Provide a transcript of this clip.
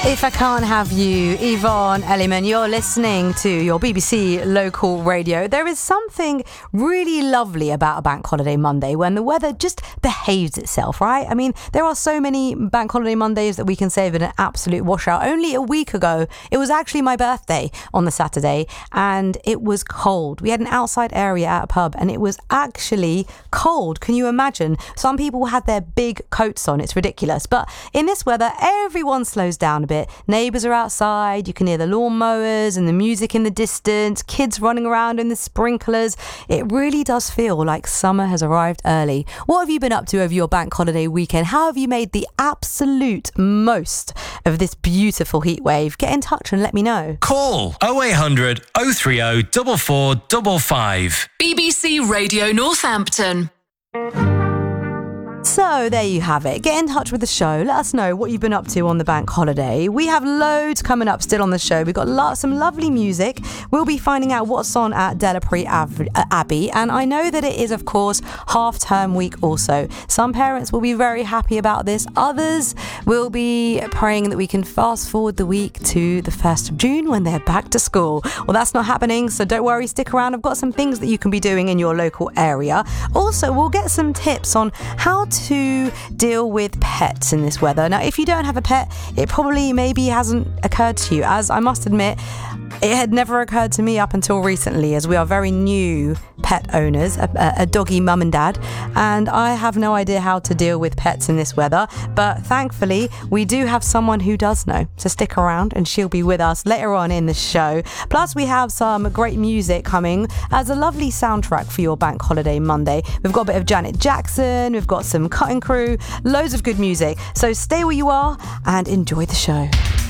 If I Can't Have You, Yvonne Elliman, you're listening to your BBC local radio. There is something really lovely about a bank holiday Monday when the weather just behaves itself, right? I mean, there are so many bank holiday Mondays that we can save in an absolute washout. Only a week ago, it was actually my birthday on the Saturday and it was cold. We had an outside area at a pub and it was actually cold. Can you imagine? Some people had their big coats on. It's ridiculous. But in this weather, everyone slows down a bit. Neighbours are outside, you can hear the lawnmowers and the music in the distance, kids running around in the sprinklers. It really does feel like summer has arrived early. What have you been up to over your bank holiday weekend? How have you made the absolute most of this beautiful heat wave? Get in touch and let me know. Call 0800 030 4455. BBC Radio Northampton. So there you have it. Get in touch with the show. Let us know what you've been up to on the bank holiday. We have loads coming up still on the show. We've got some lovely music. We'll be finding out what's on at Delapree Abbey. And I know that it is, of course, half-term week also. Some parents will be very happy about this. Others will be praying that we can fast forward the week to the 1st of June when they're back to school. Well, that's not happening, so don't worry, stick around. I've got some things that you can be doing in your local area. Also, we'll get some tips on how to deal with pets in this weather. Now, if you don't have a pet, it probably maybe hasn't occurred to you, as I must admit, it had never occurred to me up until recently, as we are very new pet owners, a doggy mum and dad, and I have no idea how to deal with pets in this weather, but thankfully we do have someone who does know, so stick around and she'll be with us later on in the show. Plus we have some great music coming as a lovely soundtrack for your bank holiday Monday. We've got a bit of Janet Jackson, we've got some Cutting Crew, loads of good music, so stay where you are and enjoy the show.